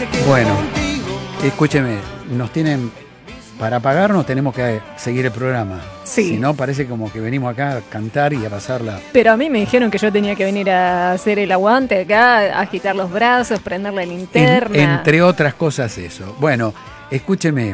Bueno, escúcheme, nos tienen para pagarnos, tenemos que seguir el programa. Sí. Si no, parece como que venimos acá a cantar y a pasarla. Pero a mí me dijeron que yo tenía que venir a hacer el aguante acá, agitar los brazos, prender la linterna. Entre otras cosas eso. Bueno, escúcheme,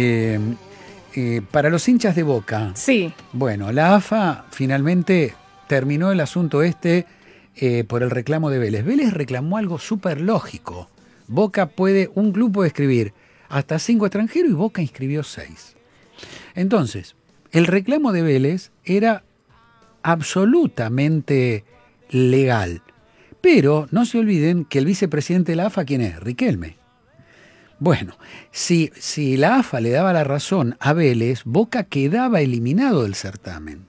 para los hinchas de Boca, Sí. bueno, la AFA finalmente terminó el asunto por el reclamo de Vélez. Vélez reclamó algo súper lógico. Un club puede escribir hasta 5 extranjeros y Boca inscribió 6. Entonces, el reclamo de Vélez era absolutamente legal. Pero no se olviden que el vicepresidente de la AFA, ¿quién es? Riquelme. Bueno, si la AFA le daba la razón a Vélez, Boca quedaba eliminado del certamen.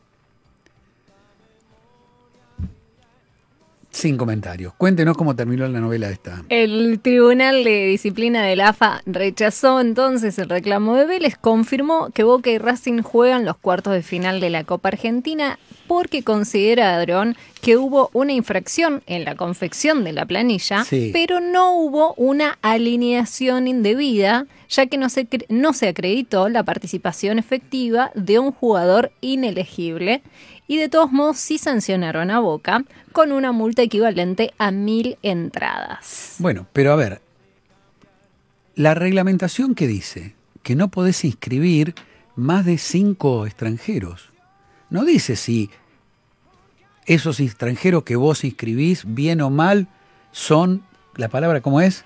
Sin comentarios. Cuéntenos cómo terminó la novela esta. El Tribunal de Disciplina de la AFA rechazó entonces el reclamo de Vélez, confirmó que Boca y Racing juegan los cuartos de final de la Copa Argentina porque consideraron que hubo una infracción en la confección de la planilla, sí, pero no hubo una alineación indebida, ya que no se acreditó la participación efectiva de un jugador inelegible. Y de todos modos sí sancionaron a Boca con una multa equivalente a 1.000 entradas. Bueno, pero a ver, la reglamentación que dice que no podés inscribir más de 5 extranjeros. No dice si esos extranjeros que vos inscribís, bien o mal, son, ¿la palabra cómo es?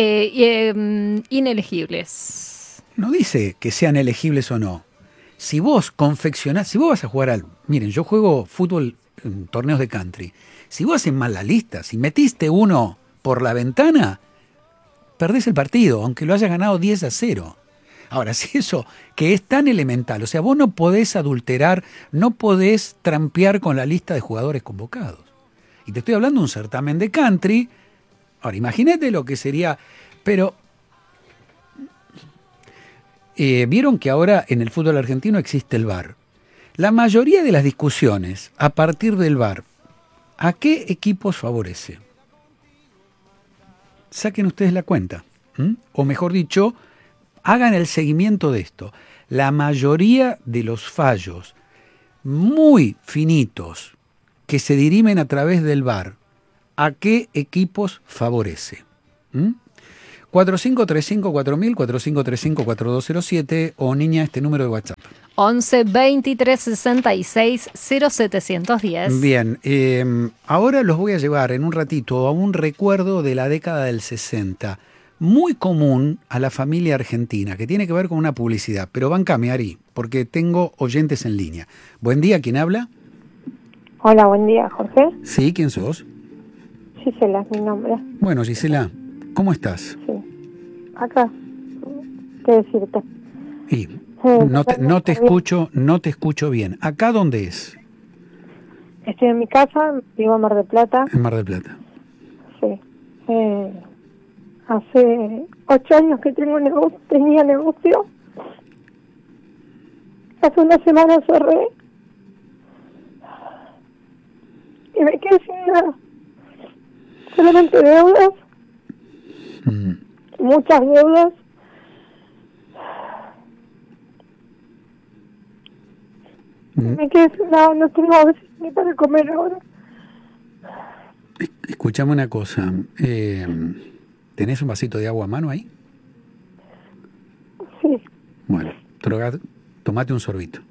Inelegibles. No dice que sean elegibles o no. Si vos confeccionás, si vos vas a jugar miren, yo juego fútbol en torneos de country. Si vos haces mal la lista, si metiste uno por la ventana, perdés el partido, aunque lo hayas ganado 10-0. Ahora, si eso que es tan elemental, o sea, vos no podés adulterar, no podés trampear con la lista de jugadores convocados. Y te estoy hablando de un certamen de country. Ahora, imagínate lo que sería, pero vieron que ahora en el fútbol argentino existe el VAR. La mayoría de las discusiones a partir del VAR, ¿a qué equipos favorece? Saquen ustedes la cuenta. O mejor dicho, hagan el seguimiento de esto. La mayoría de los fallos muy finitos que se dirimen a través del VAR, ¿a qué equipos favorece? 4535-4000, 4535-4207 o niña, este número de WhatsApp. 11 23 66 0710. Bien, ahora los voy a llevar en un ratito a un recuerdo de la década del 60, muy común a la familia argentina, que tiene que ver con una publicidad. Pero bancame, Ari, porque tengo oyentes en línea. Buen día, ¿quién habla? Hola, buen día, Jorge. Sí, ¿quién sos? Gisela es mi nombre. Bueno, Gisela, ¿cómo estás? Sí. Acá, ¿qué decirte? Y no te escucho bien. ¿Acá dónde es? Estoy en mi casa, vivo en Mar del Plata. En Mar del Plata. Sí. Hace 8 años que tenía negocio. Hace una semana cerré. Y me quedé sin nada. Solamente deudas. Muchas deudas. Me quedé sin nada, no tengo a veces ni para comer ahora. Escuchame una cosa. ¿Tenés un vasito de agua a mano ahí? Sí. Bueno, tomate un sorbito.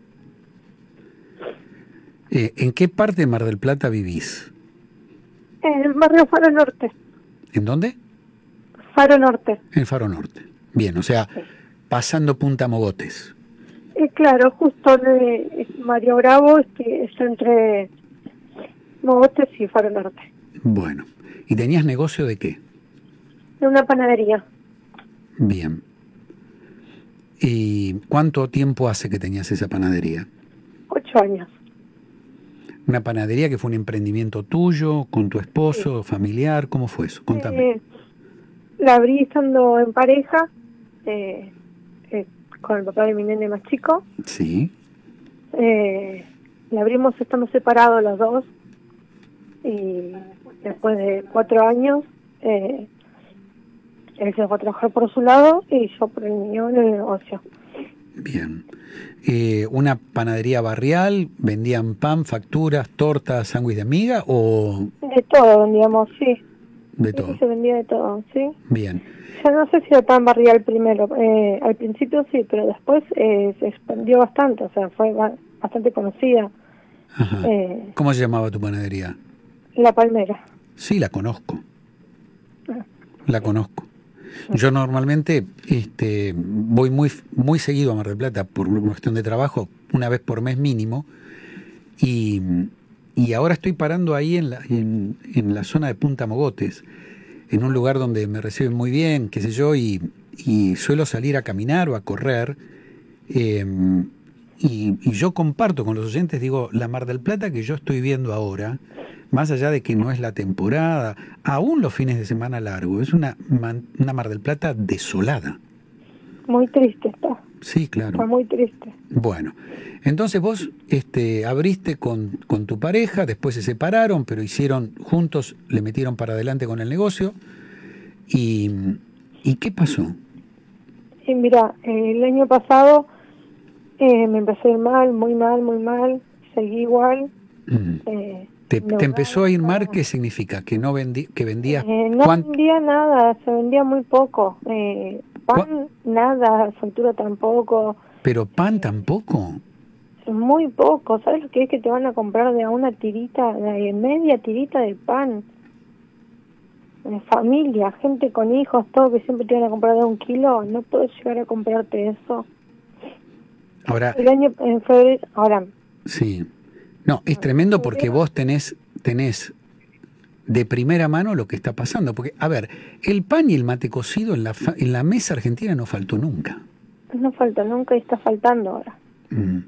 ¿En qué parte de Mar del Plata vivís? En el barrio Faro Norte. ¿En dónde? Faro Norte. En Faro Norte. Bien, o sea, sí, pasando Punta Mogotes. Claro, justo de Mario Bravo, está entre Mogotes y Faro Norte. Bueno, ¿y tenías negocio de qué? De una panadería. Bien. ¿Y cuánto tiempo hace que tenías esa panadería? 8 años. ¿Una panadería que fue un emprendimiento tuyo, con tu esposo, sí, familiar? ¿Cómo fue eso? Contame. La abrí estando en pareja, con el papá de mi nene más chico. Sí. La abrimos estando separados los dos. Y después de 4 años, Él se fue a trabajar por su lado y yo por el mío en el negocio. Bien. ¿Una panadería barrial? ¿Vendían pan, facturas, tortas, sándwich de miga o De todo vendíamos, sí. de Sí, todo? se vendía de todo, sí. Bien. Yo no sé si era tan barrial primero. Al principio sí, pero después se expandió bastante, o sea, fue bastante conocida. Ajá. ¿Cómo se llamaba tu panadería? La Palmera. Sí, la conozco. Ah. La conozco. Yo normalmente voy muy seguido a Mar del Plata por una cuestión de trabajo, una vez por mes mínimo, y ahora estoy parando ahí en la zona de Punta Mogotes, en un lugar donde me reciben muy bien, qué sé yo, y suelo salir a caminar o a correr, y yo comparto con los oyentes, digo, la Mar del Plata que yo estoy viendo ahora, más allá de que no es la temporada, aún los fines de semana largos, es una Mar del Plata desolada. Muy triste está. Sí, Está claro. muy triste. Bueno, entonces vos abriste con tu pareja, después se separaron, pero hicieron juntos, le metieron para adelante con el negocio. ¿Y qué pasó? Y mira, el año pasado me empecé a ir mal, muy mal, muy mal. Seguí igual. ¿Te empezó a ir mal? ¿Qué significa? ¿Que no que vendías? No vendía nada, se vendía muy poco. Pan, nada, factura tampoco. ¿Pero pan tampoco? Muy poco. ¿Sabes lo que es que te van a comprar de a una tirita, de media tirita de pan? Familia, gente con hijos, todo que siempre te van a comprar de 1 kilo, no puedes llegar a comprarte eso. Ahora, El año en febrero, ahora. Sí. No, es tremendo porque vos tenés de primera mano lo que está pasando. Porque, a ver, el pan y el mate cocido en la mesa argentina no faltó nunca. No falta nunca y está faltando ahora. Mm.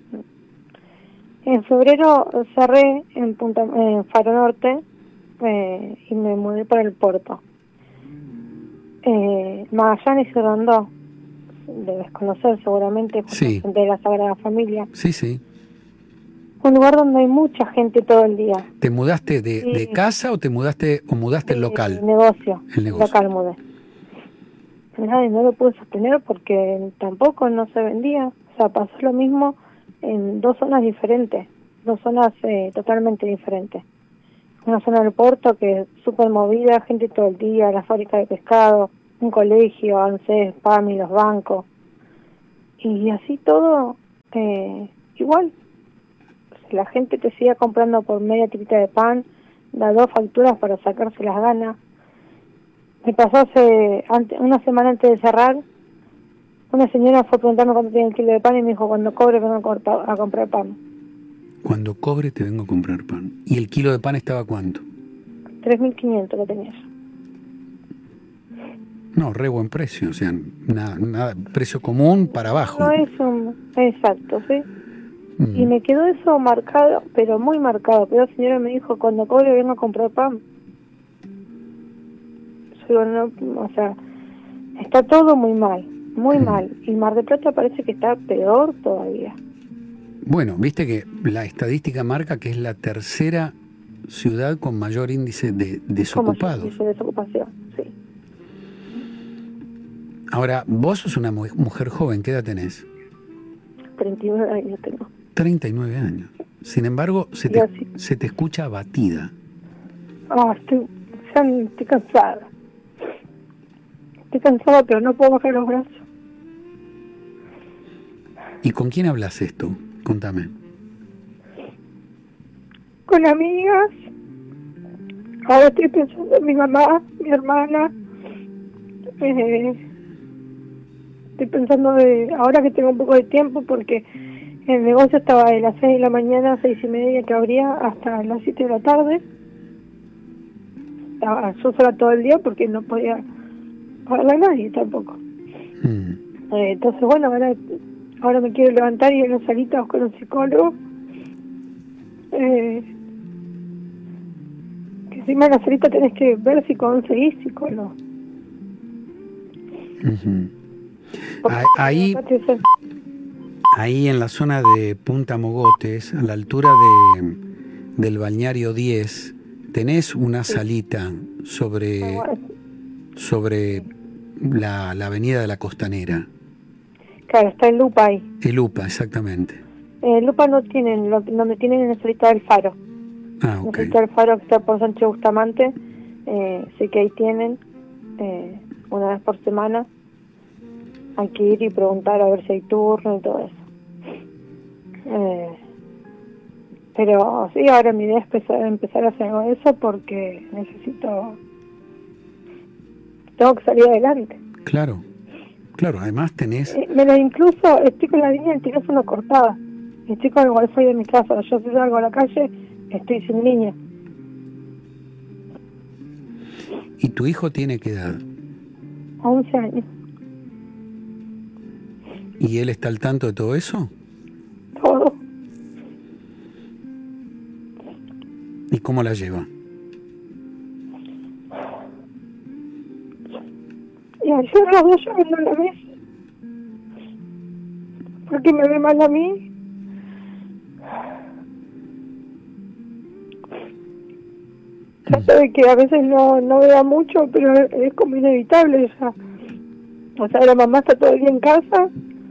En febrero cerré en Faro Norte y me mudé para el puerto. Magallanes y Rondó, debes conocer seguramente, Sí. de la Sagrada Familia. Sí, sí. Un lugar donde hay mucha gente todo el día. ¿Te mudaste de casa o mudaste el local? Negocio. El negocio. Local mudé. Nada, no lo pude sostener porque tampoco no se vendía. O sea, pasó lo mismo en 2 zonas diferentes, 2 zonas totalmente diferentes. Una zona del puerto que es súper movida, gente todo el día, la fábrica de pescado, un colegio, ANSES, PAMI, los bancos. Y así todo, igual. La gente te sigue comprando por media tirita de pan, da 2 facturas para sacarse las ganas. Me pasó una semana antes de cerrar, una señora fue a preguntarme cuánto tiene el kilo de pan y me dijo, cuando cobre vengo a comprar pan. Cuando cobre te vengo a comprar pan. ¿Y el kilo de pan estaba cuánto? 3.500 lo tenía yo. No, re buen precio, o sea, nada, precio común para abajo. No es exacto, ¿sí? Y me quedó eso marcado, pero muy marcado. Pero la señora me dijo, cuando cobre vengo a comprar pan. Yo digo, no, o sea, está todo muy mal, muy mal. Y Mar del Plata parece que está peor todavía. Bueno, viste que la estadística marca que es la tercera ciudad con mayor índice de desocupados. Índice de desocupación, sí. Ahora, vos sos una mujer joven, ¿qué edad tenés? 39 años tengo. 39 años. Sin embargo, se te escucha abatida. Estoy cansada. Estoy cansada, pero no puedo bajar los brazos. ¿Y con quién hablas esto? Contame. Con amigas. Ahora estoy pensando en mi mamá, mi hermana. Estoy pensando ahora que tengo un poco de tiempo, porque el negocio estaba de las 6 de la mañana, 6:30 que abría, hasta las 7 de la tarde. Estaba yo sola todo el día porque no podía pagarle a nadie tampoco. Entonces, bueno, ahora me quiero levantar y ir a la salita a buscar un psicólogo. Que encima en la salita tenés que ver si conseguís psicólogo. Ahí en la zona de Punta Mogotes, a la altura del balneario 10, tenés una salita sobre la avenida de la Costanera. Claro, está el Lupa ahí. El Lupa, exactamente. Lupa no tienen, donde tienen en el Solita del Faro. Ah, En ok. el Solita del Faro, que está por Sánchez Bustamante, sé que ahí tienen, una vez por semana. Hay que ir y preguntar a ver si hay turno y todo eso. Pero sí, ahora mi idea es empezar a hacer algo de eso porque tengo que salir adelante. Claro, además tenés... Incluso estoy con la línea del teléfono cortada. Estoy con el wifi de mi casa. Yo si salgo a la calle, estoy sin línea. ¿Y tu hijo tiene qué edad? 11 años. ¿Y él está al tanto de todo eso? Todo. ¿Y cómo la lleva? Y ayer los dos llorando a la vez. Porque me ve mal a mí. Trato de que a veces no vea mucho, pero es como inevitable ya. O sea, la mamá está todo el día en casa.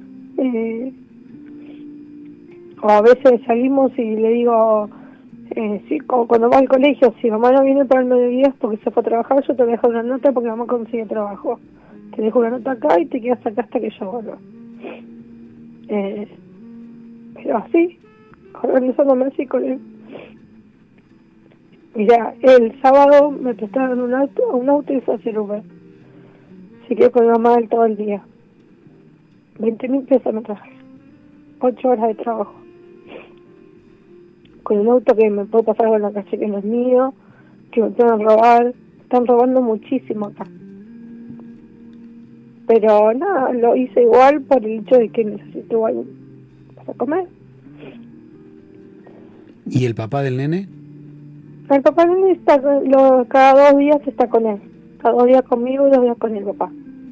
O a veces salimos y le digo, sí, como cuando va al colegio, si mamá no viene para el mediodía es porque se fue a trabajar, yo te dejo una nota porque mamá consigue trabajo. Te dejo una nota acá y te quedas acá hasta que yo vuelva. Pero así, organizándome así con él. Mira, el sábado me prestaron un auto y fue a hacer Uber. Se quedó con mi mamá todo el día. 20.000 pesos me traje. 8 horas de trabajo. Con un auto que me puedo pasar por la calle que no es mío, que me pueden robar. Están robando muchísimo acá. Pero nada, lo hice igual por el hecho de que necesito igual para comer. ¿Y el papá del nene? El papá de él está, cada 2 días está con él. Cada 2 días conmigo y 2 días con el papá.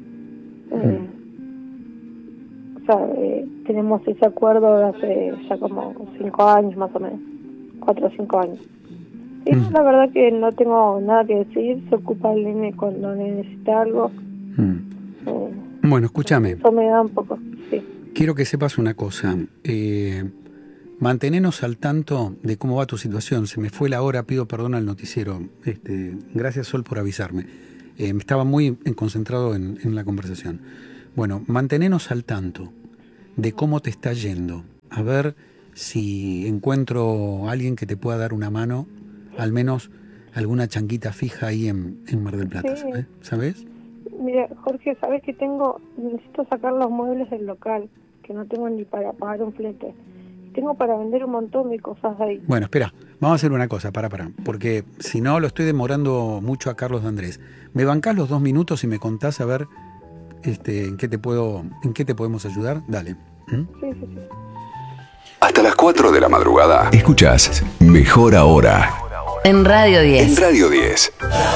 O sea, tenemos ese acuerdo de hace ya como 5 años más o menos. 4 o 5 años. Y la verdad que no tengo nada que decir. Se ocupa el nene cuando necesita algo. Bueno, escúchame. Eso me da un poco, sí. Quiero que sepas una cosa. Mantenernos al tanto de cómo va tu situación. Se me fue la hora, pido perdón al noticiero. Gracias, Sol, por avisarme. Estaba muy concentrado en la conversación. Bueno, mantenernos al tanto de cómo te está yendo. A ver si encuentro a alguien que te pueda dar una mano, al menos alguna changuita fija ahí en Mar del Plata, Sí. ¿sabes? Mira, Jorge, ¿sabes que necesito sacar los muebles del local, que no tengo ni para pagar un flete? Tengo para vender un montón de cosas ahí. Bueno, espera, vamos a hacer una cosa, para, porque si no lo estoy demorando mucho a Carlos de Andrés. ¿Me bancás los 2 minutos y me contás a ver en qué te podemos ayudar? Dale. Sí. Hasta las 4 de la madrugada. Escuchás Mejor Ahora. En Radio 10. En Radio 10.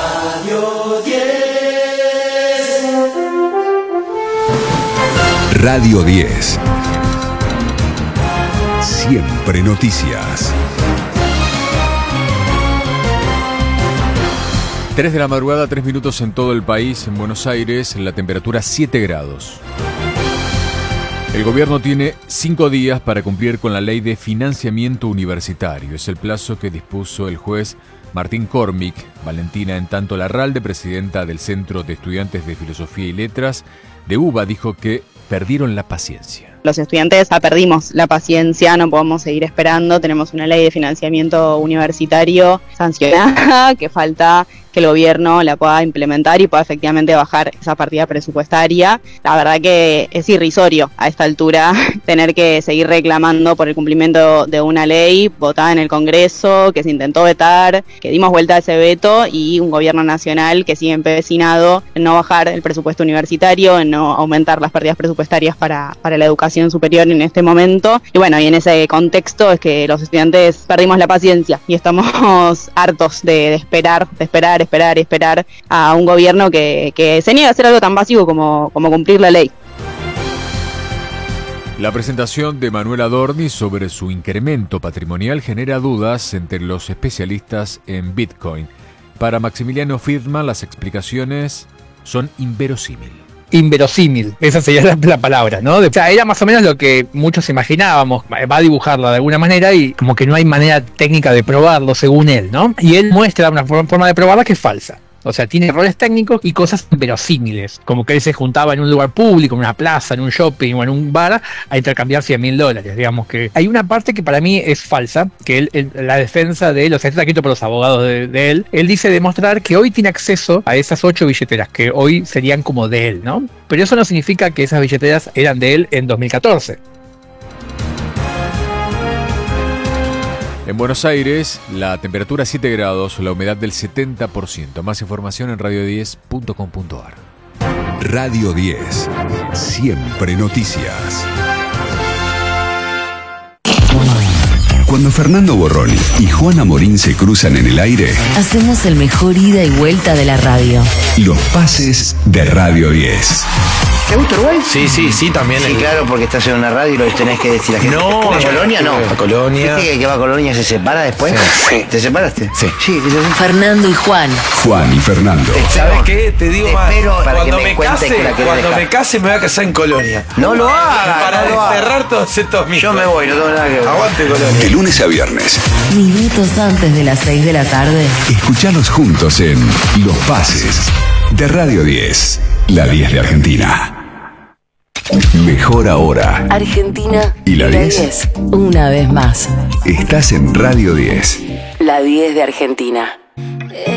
Radio 10. Siempre noticias. 3 de la madrugada, 3 minutos en todo el país. En Buenos Aires, la temperatura 7 grados. El gobierno tiene 5 días para cumplir con la ley de financiamiento universitario. Es el plazo que dispuso el juez Martín Cormick. Valentina en tanto Larralde, presidenta del Centro de Estudiantes de Filosofía y Letras de UBA, dijo que perdieron la paciencia. Los estudiantes perdimos la paciencia, no podemos seguir esperando. Tenemos una ley de financiamiento universitario sancionada que falta que el gobierno la pueda implementar y pueda efectivamente bajar esa partida presupuestaria. La verdad que es irrisorio a esta altura tener que seguir reclamando por el cumplimiento de una ley votada en el Congreso, que se intentó vetar, que dimos vuelta a ese veto, y un gobierno nacional que sigue empecinado en no bajar el presupuesto universitario, en no aumentar las partidas presupuestarias para la educación superior en este momento. Y bueno, y en ese contexto es que los estudiantes perdimos la paciencia y estamos hartos de esperar a un gobierno que se niega a hacer algo tan básico como cumplir la ley. La presentación de Manuel Adorni sobre su incremento patrimonial genera dudas entre los especialistas en Bitcoin. Para Maximiliano Friedman, las explicaciones son inverosímiles. inverosímil. Esa sería la palabra, ¿no? O sea, era más o menos lo que muchos imaginábamos. Va a dibujarla de alguna manera y como que no hay manera técnica de probarlo según él, ¿no? Y él muestra una forma de probarla que es falsa. O sea, tiene errores técnicos y cosas inverosímiles, como que él se juntaba en un lugar público, en una plaza, en un shopping o en un bar a intercambiar $100.000. Digamos que hay una parte que para mí es falsa, que la defensa de él, o sea, está escrito por los abogados de él dice demostrar que hoy tiene acceso a esas 8 billeteras, que hoy serían como de él, ¿no? Pero eso no significa que esas billeteras eran de él en 2014. En Buenos Aires, la temperatura 7 grados, la humedad del 70%. Más información en radio10.com.ar. Radio 10. Siempre noticias. Cuando Fernando Borroni y Juana Morín se cruzan en el aire, hacemos el mejor ida y vuelta de la radio. Los pases de Radio 10. ¿Te gusta Uruguay? Sí, también. Sí, claro, porque estás en una radio y lo tenés que decir a la gente. No, ¿A Colonia no? A Colonia. ¿Viste que va a Colonia se separa después? Sí. ¿Te separaste? Sí. Sí, Fernando y Juan. Juan y Fernando. ¿Sabes qué? Te digo más. Cuando me case me voy a casar en Colonia. No lo hagas. Para desterrar todos estos mitos. Yo me voy, no tengo nada que ver. Aguante Colonia. De lunes a viernes. Minutos antes de las 6 de la tarde. Escuchalos juntos en Los Pases de Radio 10. La 10 de Argentina. Mejor ahora. Argentina ¿Y la 10? Una vez más. Estás en Radio 10. La 10 de Argentina.